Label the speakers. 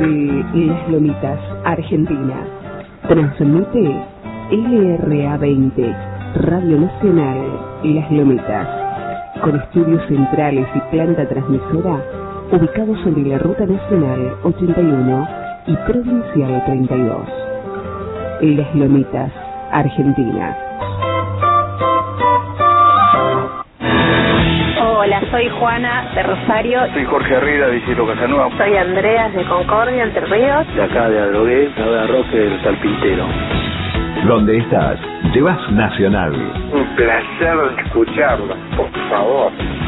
Speaker 1: desde Las Lomitas, Argentina. Transmite LRA 20, Radio Nacional Las Lomitas, con estudios centrales y planta transmisora ubicados sobre la Ruta Nacional 81 y Provincial 32. Las Lomitas, Argentina.
Speaker 2: Hola, soy Juana de Rosario.
Speaker 3: Soy Jorge Herrera de Isidro Casanova.
Speaker 2: Soy Andreas de Concordia, Entre Ríos.
Speaker 3: De acá de Adrogué, de Roque del Salpintero.
Speaker 4: Donde estás, llevas Nacional.
Speaker 3: Un placer escucharlo, por favor.